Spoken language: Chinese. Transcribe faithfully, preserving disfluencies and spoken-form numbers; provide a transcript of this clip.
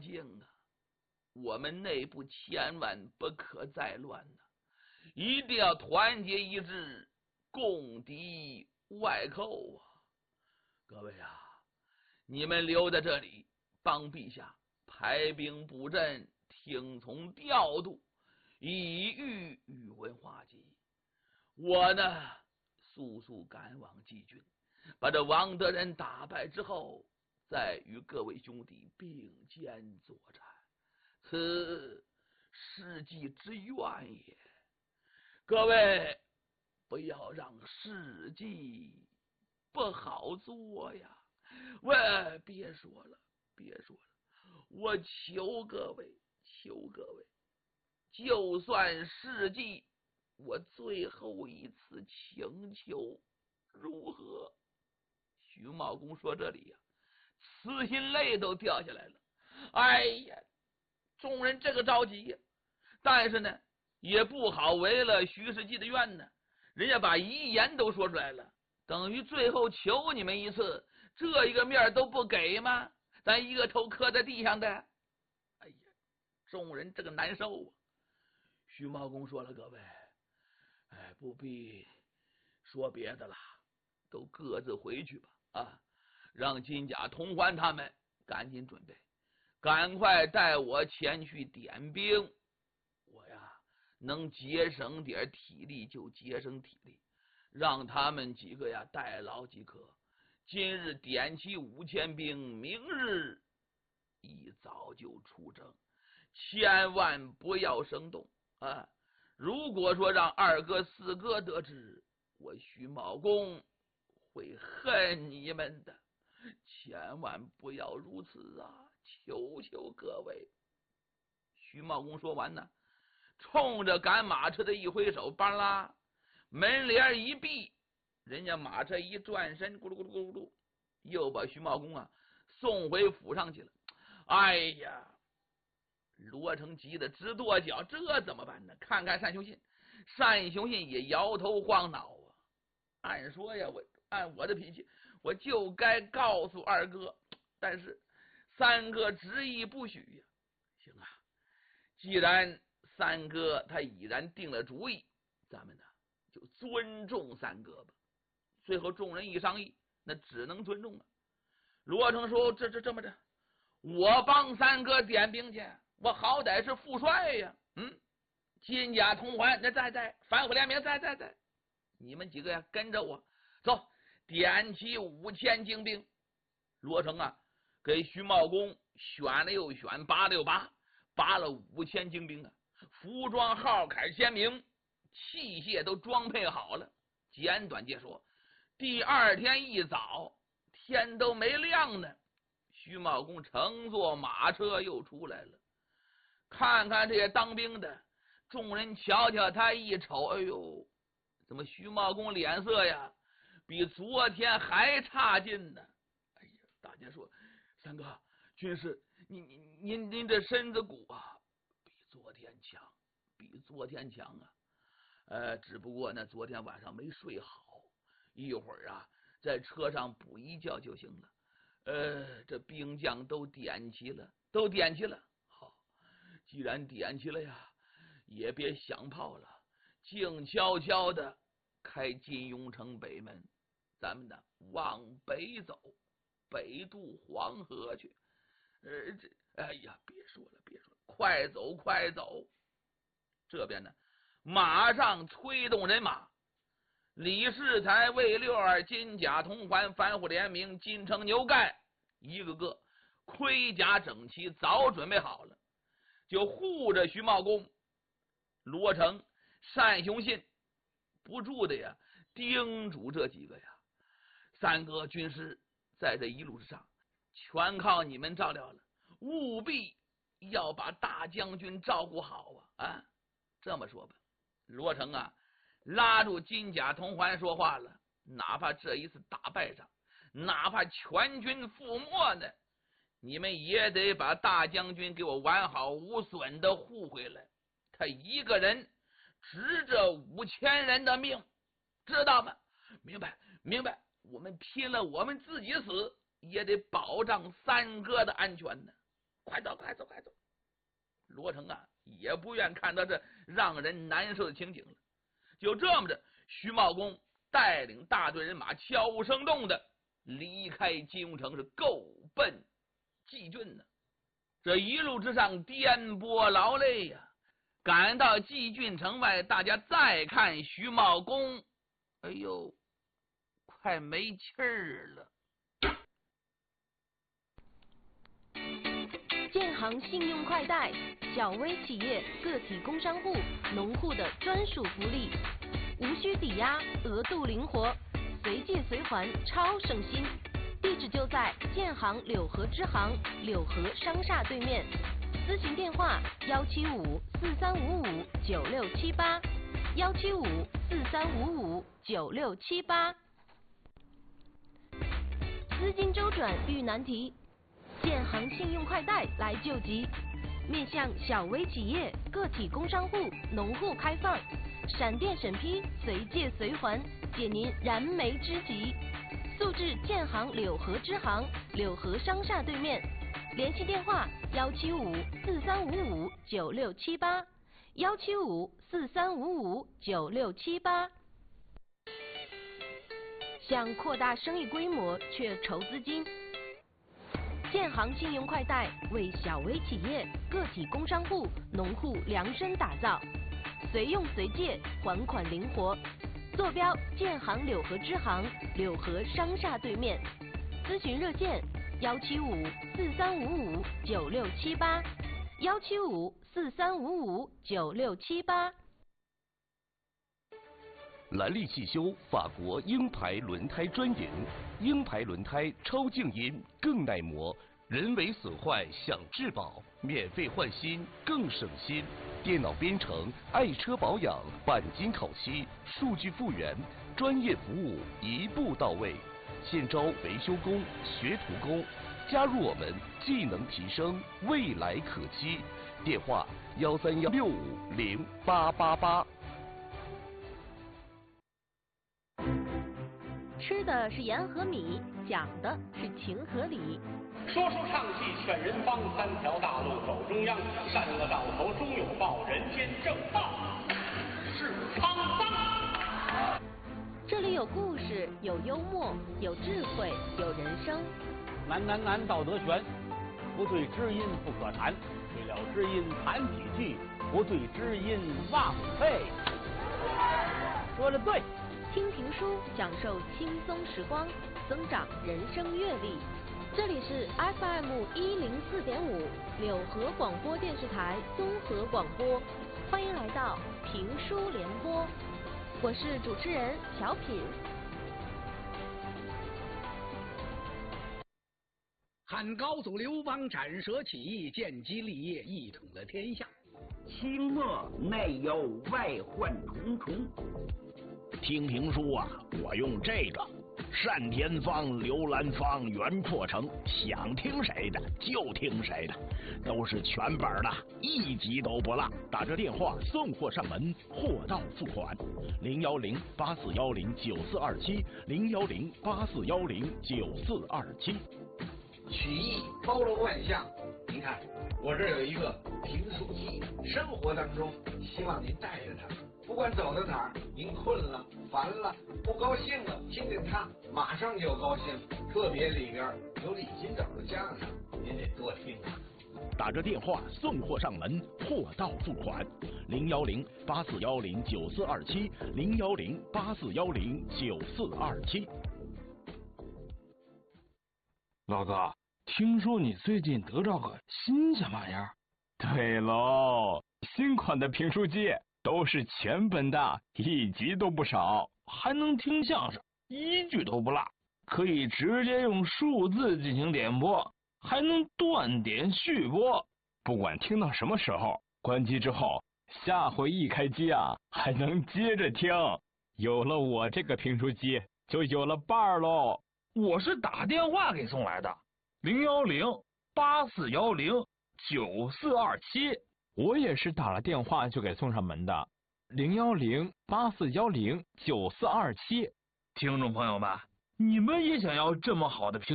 境啊！我们内部千万不可再乱呐、啊，一定要团结一致，共敌外寇啊！各位啊，你们留在这里，帮陛下排兵布阵，听从调度，以御宇文化及。我呢，速速赶往蓟郡，把这王德仁打败之后，再与各位兄弟并肩作战，此世纪之愿也。各位不要让世纪不好做呀！喂，别说了，别说了，我求各位，求各位，就算世纪我最后一次请求，如何？徐茂公说这里呀、啊，慈心泪都掉下来了。哎呀，众人这个着急呀，但是呢，也不好违了徐世绩的愿呢。人家把遗言都说出来了，等于最后求你们一次，这一个面都不给吗？咱一个头磕在地上的。哎呀，众人这个难受啊。徐茂公说了，各位，哎，不必说别的了，都各自回去吧。啊，让金甲同欢他们赶紧准备，赶快带我前去点兵。我呀，能节省点体力就节省体力，让他们几个呀代劳即可。今日点齐五千兵，明日一早就出征，千万不要生动啊！如果说让二哥四哥得知，我徐茂公会恨你们的，千万不要如此啊！求求各位。徐茂公说完呢，冲着赶马车的一挥手，巴拉，门帘一闭，人家马车一转身，咕噜咕噜咕噜咕噜，又把徐茂公啊送回府上去了。哎呀，罗成急得直跺脚，这怎么办呢？看看单雄信，单雄信也摇头晃脑啊。按说呀，我按我的脾气，我就该告诉二哥，但是三哥执意不许呀。行啊，既然三哥他已然定了主意，咱们呢就尊重三哥吧。最后众人一商议，那只能尊重了。罗成说：“这这这么着，我帮三哥点兵去，我好歹是副帅呀。嗯，金甲同环，那在在，反虎联名，在在在。你们几个呀，跟着我走，点齐五千精兵。”罗成啊，给徐茂公选了又选，拔了又拔，拔了五千精兵啊，服装号坎鲜明，器械都装配好了。简短截说，第二天一早，天都没亮呢，徐茂公乘坐马车又出来了。看看这些当兵的，众人瞧瞧他一瞅，哎呦，怎么徐茂公脸色呀比昨天还差劲呢？哎呀，大家说，三哥军师，您您您您这身子骨啊比昨天强，比昨天强啊。呃，只不过呢，昨天晚上没睡好，一会儿啊，在车上补一觉就行了。呃，这兵将都点齐了，都点齐了。好，既然点齐了呀，也别响炮了，静悄悄的开金庸城北门，咱们呢往北走，北渡黄河去。呃，这哎呀，别说了，别说了，快走，快走！这边呢，马上催动人马，李世才、魏六儿、金甲同环、反虎联名、金城牛盖，一个个盔甲整齐，早准备好了，就护着徐茂公。罗成、单雄信不住的呀叮嘱这几个呀，三哥军师在这一路之上全靠你们照料了，务必要把大将军照顾好啊！啊，这么说吧，罗成啊拉住金甲同环说话了，哪怕这一次打败仗，哪怕全军覆没呢，你们也得把大将军给我完好无损的护回来。他一个人值这五千人的命，知道吗？明白，明白。我们拼了我们自己死，也得保障三哥的安全呢。 快走快走快走！罗成啊也不愿看到这让人难受的情景了。就这么着，徐茂公带领大队人马悄无声动的离开金庸城，是够奔季郡呢。这一路之上颠簸劳累呀、啊，赶到季郡城外，大家再看徐茂公，哎呦，快没气儿了。 建行信用快贷，小微企业、个体工商户、农户的专属福利，无需抵押，额度灵活，随借随还，超省心。地址就在建行柳河支行柳河商厦对面，咨询电话幺七五四三五五九六七八，幺七五四三五五九六七八。资金周转遇难题，建行信用快贷来救急，面向小微企业、个体工商户、农户开放，闪电审批，随借随还，解您燃眉之急。速至建行柳河支行柳河商厦对面，联系电话幺七五四三五五九六七八，幺七五四三五五九六七八。想扩大生意规模却筹资金，建行信用快贷为小微企业、个体工商户、农户量身打造，随用随借，还款灵活。坐标建行柳河支行柳河商厦对面，咨询热线幺七五四三五五九六七八，幺七五四三五五九六七八。 兰利汽修法国鹰牌轮胎专营，鹰牌轮胎超静音更耐磨，人为损坏享质保，免费换新更省心。电脑编程、爱车保养、钣金烤漆、数据复原，专业服务一步到位。现招维修工、学徒工，加入我们，技能提升，未来可期。电话幺三幺六五零八八八。 吃的是盐和米，讲的是情和理。 说书唱戏劝人方，三条大路走中央，善恶到头终有报，人间正道是沧桑。 这里有故事，有幽默，有智慧，有人生。 难难难，道德悬，不对知音不可谈，对了知音谈几句，不对知音忘废。说的对。 听评书，享受轻松时光，增长人生阅历。这里是 F M 一零四点五柳河广播电视台综合广播，欢迎来到评书联播，我是主持人小品。 汉高祖刘邦斩蛇起义，建基立业，一统了天下。 清末内忧外患重重。 听评书啊，我用这个单田芳、刘兰芳原破成，想听谁的就听谁的，都是全本的，一集都不落。打这电话送货上门，货到付款。零幺零八四幺零九四二七，零幺零八四幺零九四二七。 曲艺包罗万象，您看我这有一个评书机，生活当中希望您带着它。不管走到哪儿，您困了、烦了、不高兴了，听听它，马上就高兴。特别里边有李金斗的相声，您得多听啊。 打着电话送货上门，货到付款。零幺零八四幺零九四二七，零幺零八四幺零九四二七。 老哥，听说你最近得着个新鲜玩意儿？对喽，新款的评书机。都是全本的，一集都不少，还能听相声，一句都不落，可以直接用数字进行点播，还能断点续播。不管听到什么时候，关机之后，下回一开机啊，还能接着听。有了我这个评书机，就有了伴儿喽。我是打电话给送来的，零幺零八四幺零九四二七。我也是打了电话就给送上门的，零幺零八四幺零九四二七。听众朋友们，你们也想要这么好的评